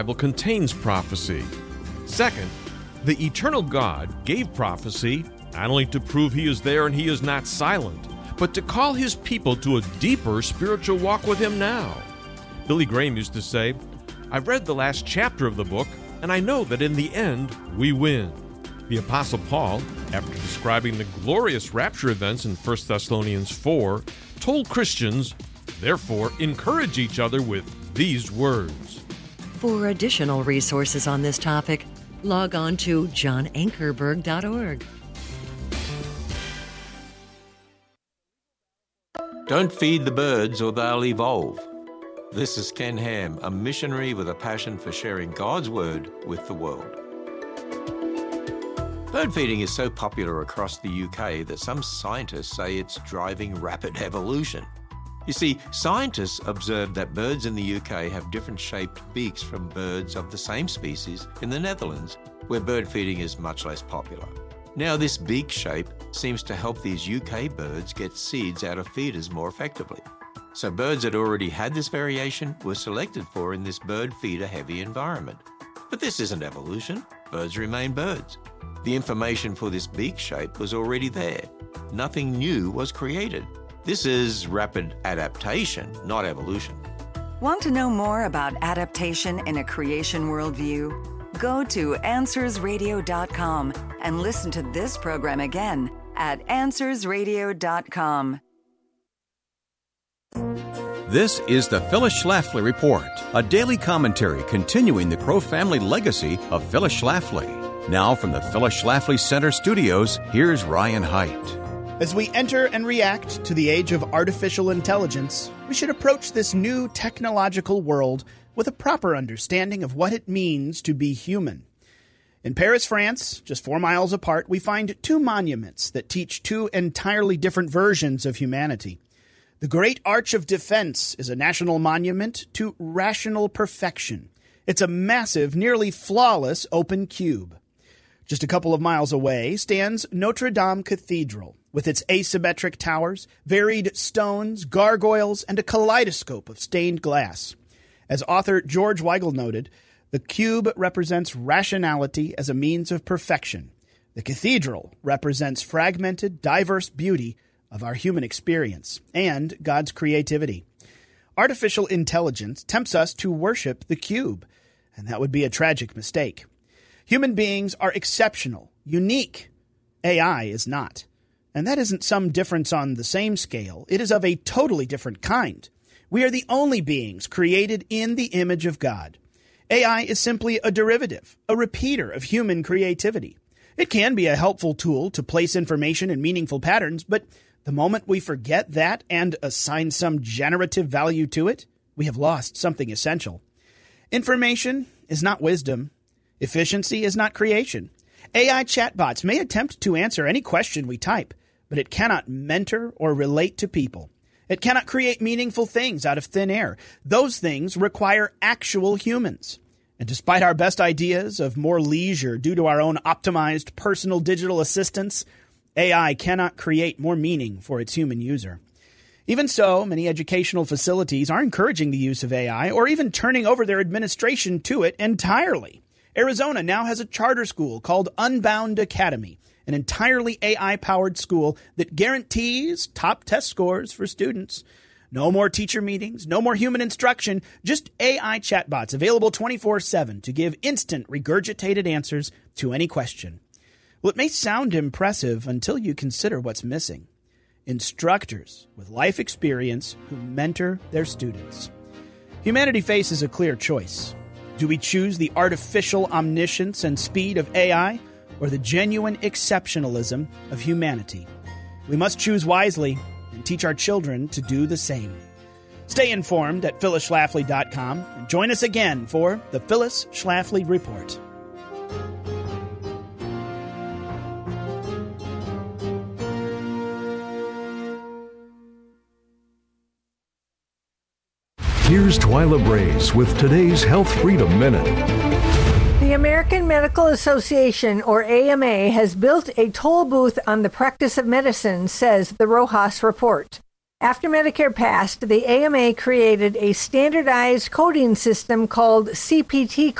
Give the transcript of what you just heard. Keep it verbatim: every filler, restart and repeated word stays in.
Bible contains prophecy. Second, the eternal God gave prophecy not only to prove He is there and He is not silent, but to call His people to a deeper spiritual walk with Him now. Billy Graham used to say, "I've read the last chapter of the book, and I know that in the end, we win." The Apostle Paul, after describing the glorious rapture events in First Thessalonians four, told Christians, "Therefore, encourage each other with these words." For additional resources on this topic, log on to john ankerberg dot org. Don't feed the birds or they'll evolve. This is Ken Ham, a missionary with a passion for sharing God's Word with the world. Bird feeding is so popular across the U K that some scientists say it's driving rapid evolution. You see, scientists observed that birds in the U K have different shaped beaks from birds of the same species in the Netherlands, where bird feeding is much less popular. Now, this beak shape seems to help these U K birds get seeds out of feeders more effectively. So birds that already had this variation were selected for in this bird feeder-heavy environment. But this isn't evolution. Birds remain birds. The information for this beak shape was already there. Nothing new was created. This is rapid adaptation, not evolution. Want to know more about adaptation in a creation worldview? Go to answers radio dot com and listen to this program again at answers radio dot com. This is the Phyllis Schlafly Report, a daily commentary continuing the Crow family legacy of Phyllis Schlafly. Now from the Phyllis Schlafly Center studios, here's Ryan Haidt. As we enter and react to the age of artificial intelligence, we should approach this new technological world with a proper understanding of what it means to be human. In Paris, France, just four miles apart, we find two monuments that teach two entirely different versions of humanity. The Great Arch of Defense is a national monument to rational perfection. It's a massive, nearly flawless open cube. Just a couple of miles away stands Notre Dame Cathedral, with its asymmetric towers, varied stones, gargoyles, and a kaleidoscope of stained glass. As author George Weigel noted, the cube represents rationality as a means of perfection. The cathedral represents fragmented, diverse beauty of our human experience and God's creativity. Artificial intelligence tempts us to worship the cube, and that would be a tragic mistake. Human beings are exceptional, unique. A I is not. And that isn't some difference on the same scale. It is of a totally different kind. We are the only beings created in the image of God. A I is simply a derivative, a repeater of human creativity. It can be a helpful tool to place information in meaningful patterns, but the moment we forget that and assign some generative value to it, we have lost something essential. Information is not wisdom. Efficiency is not creation. A I chatbots may attempt to answer any question we type, but it cannot mentor or relate to people. It cannot create meaningful things out of thin air. Those things require actual humans. And despite our best ideas of more leisure due to our own optimized personal digital assistants, A I cannot create more meaning for its human user. Even so, many educational facilities are encouraging the use of A I or even turning over their administration to it entirely. Arizona now has a charter school called Unbound Academy, an entirely A I-powered school that guarantees top test scores for students. No more teacher meetings, no more human instruction, just A I chatbots available twenty-four seven to give instant regurgitated answers to any question. Well, it may sound impressive until you consider what's missing. Instructors with life experience who mentor their students. Humanity faces a clear choice. Do we choose the artificial omniscience and speed of A I or the genuine exceptionalism of humanity? We must choose wisely and teach our children to do the same. Stay informed at phyllis schlafly dot com and join us again for the Phyllis Schlafly Report. Here's Twyla Brace with today's Health Freedom Minute. The American Medical Association, or A M A, has built a toll booth on the practice of medicine, says the Rojas report. After Medicare passed, the A M A created a standardized coding system called C P T